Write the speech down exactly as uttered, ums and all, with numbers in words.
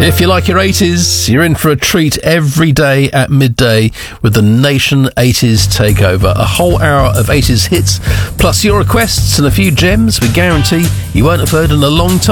If you like your eighties, you're in for a treat every day at midday with the Nation eighties Takeover. A whole hour of eighties hits, plus your requests and a few gems we guarantee you won't have heard in a long time.